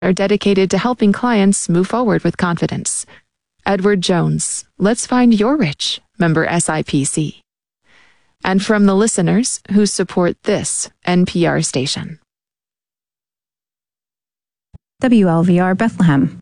are dedicated to helping clients move forward with confidence. Edward Jones, Let's Find Your Rich, member SIPC. And from the listeners who support this NPR station. WLVR Bethlehem.